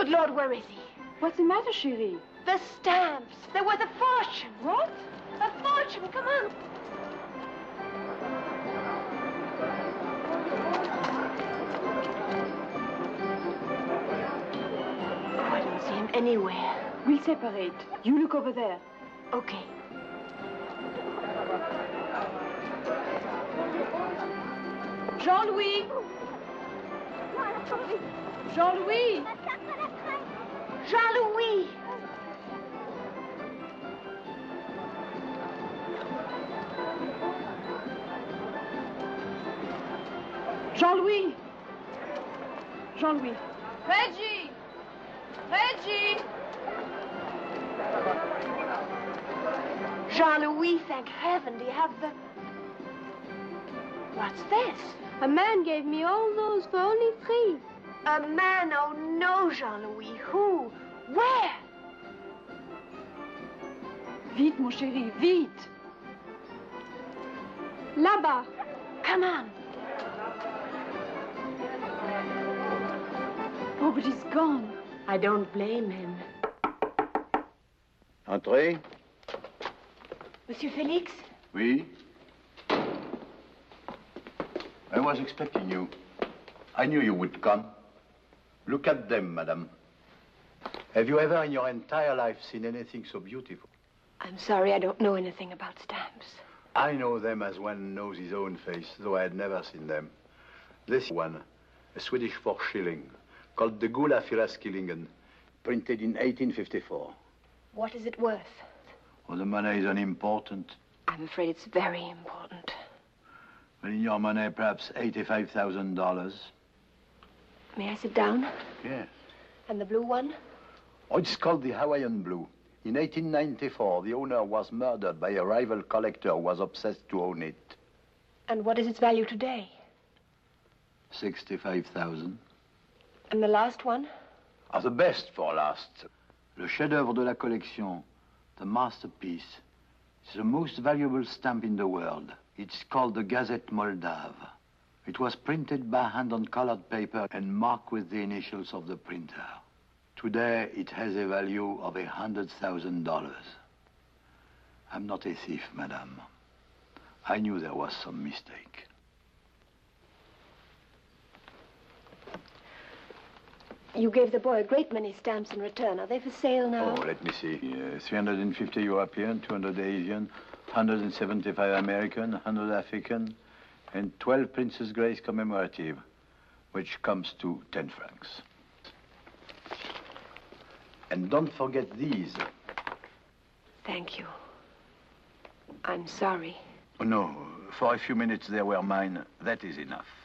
Good Lord, where is he? What's the matter, chérie? The stamps. They're worth a fortune. What? A fortune. Come on. Oh, I don't see him anywhere. We'll separate. You look over there. Okay. Jean-Louis! Jean-Louis! Jean-Louis! Jean-Louis! Jean-Louis! Reggie! Reggie! Jean-Louis, thank heaven. Do you have the... What's this? A man gave me all those for only 3. A man? Oh, no, Jean-Louis. Who? Where? Vite, mon chéri, vite! Là-bas. Come on. Oh, but he's gone. I don't blame him. Entrez. Monsieur Félix? Oui? I was expecting you. I knew you would come. Look at them, madame. Have you ever in your entire life seen anything so beautiful? I'm sorry, I don't know anything about stamps. I know them as one knows his own face, though I had never seen them. This one, a Swedish 4 shilling, called the Gula Firaskillingen, printed in 1854. What is it worth? Well, the money is unimportant. I'm afraid it's very important. But in your money, perhaps $85,000. May I sit down? Yes. And the blue one? Oh, it's called the Hawaiian Blue. In 1894, the owner was murdered by a rival collector who was obsessed to own it. And what is its value today? 65,000. And the last one? Ah, the best for last. Le chef-d'œuvre de la collection, the masterpiece. It's the most valuable stamp in the world. It's called the Gazette Moldave. It was printed by hand on colored paper and marked with the initials of the printer. Today, it has a value of $100,000. I'm not a thief, madame. I knew there was some mistake. You gave the boy a great many stamps in return. Are they for sale now? Oh, let me see. 350 European, 200 Asian, 175 American, 100 African, and 12 Princess Grace commemorative, which comes to 10 francs. And don't forget these. Thank you. I'm sorry. Oh, no, for a few minutes they were mine. That is enough.